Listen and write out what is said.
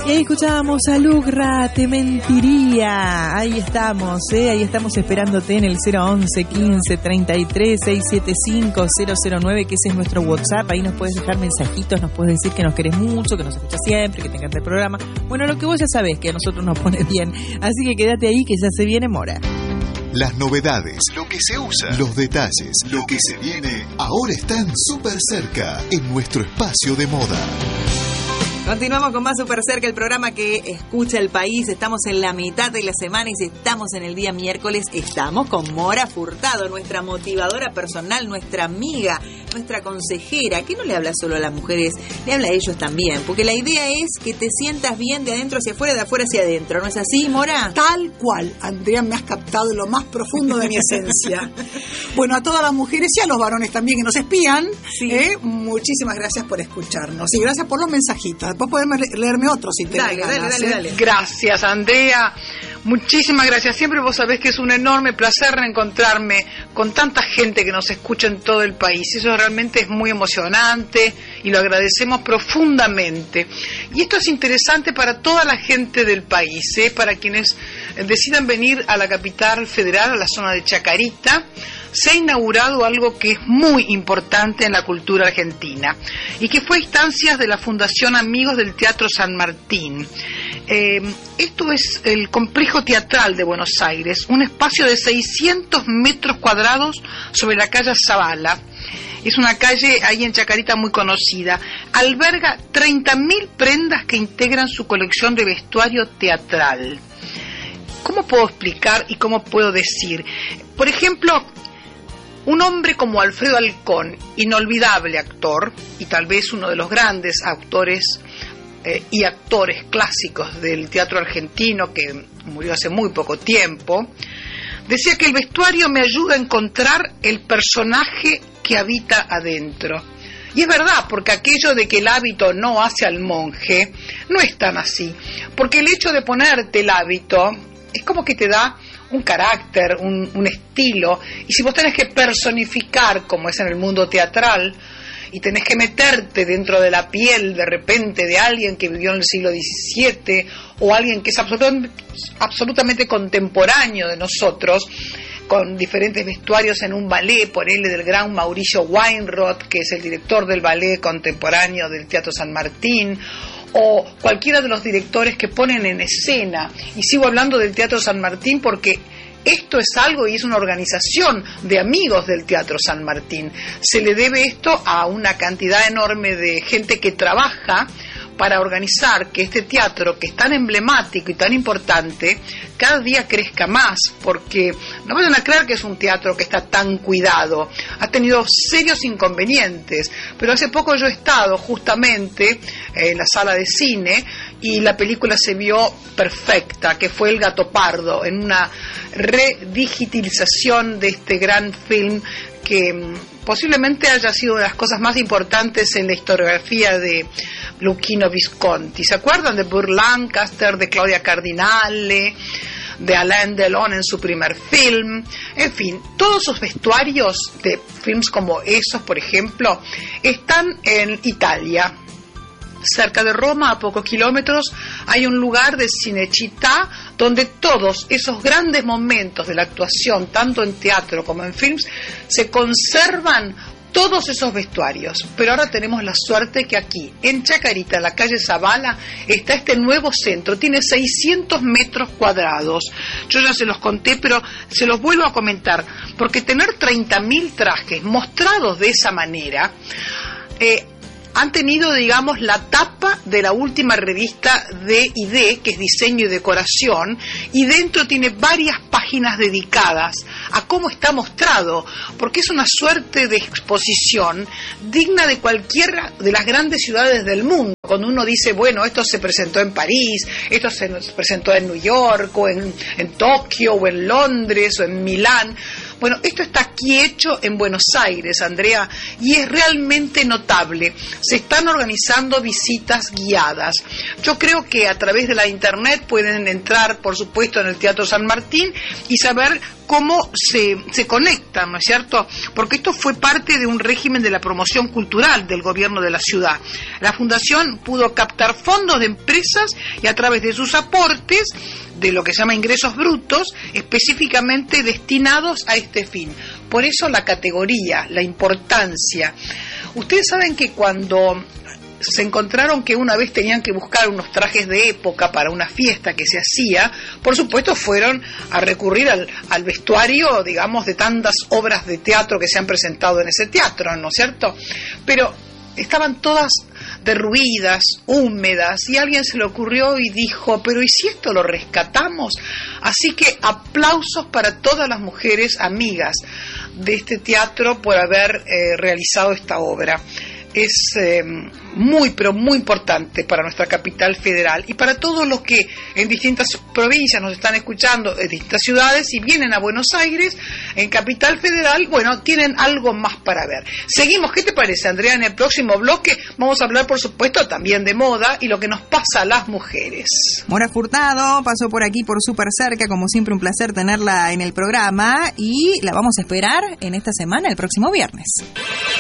Y ahí escuchábamos a Lugra, Te Mentiría. Ahí estamos esperándote en el 011 15 33 675 009, que ese es nuestro WhatsApp. Ahí nos puedes dejar mensajitos, nos puedes decir que nos querés mucho, que nos escuchas siempre, que te encanta el programa. Bueno, lo que vos ya sabés, que a nosotros nos pone bien. Así que quédate ahí, que ya se viene Mora. Las novedades, lo que se usa, los detalles, lo que se viene, ahora están súper cerca en nuestro espacio de moda. Continuamos con más Super Cerca, el programa que escucha el país. Estamos en la mitad de la semana y si estamos en el día miércoles, estamos con Mora Furtado, nuestra motivadora personal, nuestra amiga, nuestra consejera, que no le habla solo a las mujeres, le habla a ellos también, porque la idea es que te sientas bien de adentro hacia afuera, de afuera hacia adentro. ¿No es así, Mora? Tal cual, Andrea, me has captado lo más profundo de mi esencia. Bueno, a todas las mujeres y a los varones también que nos espían, sí. Muchísimas gracias por escucharnos y gracias por los mensajitos. Después podemos leerme otros si te dale. Gracias, Andrea. Muchísimas gracias. Siempre vos sabés que es un enorme placer reencontrarme con tanta gente que nos escucha en todo el país. Eso realmente es muy emocionante y lo agradecemos profundamente. Y esto es interesante para toda la gente del país, para quienes decidan venir a la capital federal, a la zona de Chacarita. Se ha inaugurado algo que es muy importante en la cultura argentina y que fue a instancias de la Fundación Amigos del Teatro San Martín. Esto es el Complejo Teatral de Buenos Aires, un espacio de 600 metros cuadrados sobre la calle Zavala. Es una calle ahí en Chacarita muy conocida. Alberga 30.000 prendas que integran su colección de vestuario teatral. ¿Cómo puedo explicar y cómo puedo decir? Por ejemplo, un hombre como Alfredo Alcón, inolvidable actor y tal vez uno de los grandes actores y actores clásicos del teatro argentino, que murió hace muy poco tiempo, decía que el vestuario me ayuda a encontrar el personaje que habita adentro. Y es verdad, porque aquello de que el hábito no hace al monje no es tan así, porque el hecho de ponerte el hábito es como que te da un carácter, un estilo, y si vos tenés que personificar, como es en el mundo teatral, y tenés que meterte dentro de la piel de repente de alguien que vivió en el siglo XVII o alguien que es absolutamente contemporáneo de nosotros, con diferentes vestuarios en un ballet, ponele del gran Mauricio Weinroth, que es el director del ballet contemporáneo del Teatro San Martín, o cualquiera de los directores que ponen en escena. Y sigo hablando del Teatro San Martín porque esto es algo y es una organización de amigos del Teatro San Martín. Se le debe esto a una cantidad enorme de gente que trabaja para organizar que este teatro, que es tan emblemático y tan importante, cada día crezca más, porque no vayan a creer que es un teatro que está tan cuidado. Ha tenido serios inconvenientes, pero hace poco yo he estado justamente en la sala de cine y la película se vio perfecta, que fue El Gato Pardo, en una redigitalización de este gran film que posiblemente haya sido una de las cosas más importantes en la historiografía de Luchino Visconti. ¿Se acuerdan de Burt Lancaster, de Claudia Cardinale, de Alain Delon en su primer film? En fin, todos esos vestuarios de films como esos, por ejemplo, están en Italia. Cerca de Roma, a pocos kilómetros, hay un lugar de Cinecittà donde todos esos grandes momentos de la actuación, tanto en teatro como en films, se conservan todos esos vestuarios. Pero ahora tenemos la suerte que aquí, en Chacarita, en la calle Zavala, está este nuevo centro. Tiene 600 metros cuadrados. Yo ya se los conté, pero se los vuelvo a comentar, porque tener 30.000 trajes mostrados de esa manera han tenido, digamos, la tapa de la última revista D&D, que es Diseño y Decoración, y dentro tiene varias páginas dedicadas a cómo está mostrado, porque es una suerte de exposición digna de cualquiera de las grandes ciudades del mundo. Cuando uno dice, bueno, esto se presentó en París, esto se presentó en New York, o en Tokio, o en Londres, o en Milán. Bueno, esto está aquí hecho en Buenos Aires, Andrea, y es realmente notable. Se están organizando visitas guiadas. Yo creo que a través de la internet pueden entrar, por supuesto, en el Teatro San Martín y saber cómo se conectan, ¿no es cierto? Porque esto fue parte de un régimen de la promoción cultural del gobierno de la ciudad. La fundación pudo captar fondos de empresas y a través de sus aportes, de lo que se llama ingresos brutos, específicamente destinados a este fin. Por eso la categoría, la importancia. Ustedes saben que cuando se encontraron que una vez tenían que buscar unos trajes de época para una fiesta que se hacía, por supuesto fueron a recurrir al vestuario, digamos, de tantas obras de teatro que se han presentado en ese teatro, ¿no es cierto? Pero estaban todas derruidas, húmedas, y a alguien se le ocurrió y dijo, pero ¿y si esto lo rescatamos? Así que aplausos para todas las mujeres amigas de este teatro por haber realizado esta obra. Es muy, pero muy importante para nuestra capital federal y para todos los que en distintas provincias nos están escuchando, en distintas ciudades, y vienen a Buenos Aires, en Capital Federal, bueno, tienen algo más para ver. Seguimos, ¿qué te parece, Andrea? En el próximo bloque vamos a hablar, por supuesto, también de moda y lo que nos pasa a las mujeres. Mora Furtado pasó por aquí por Súper Cerca, como siempre un placer tenerla en el programa, y la vamos a esperar en esta semana, el próximo viernes.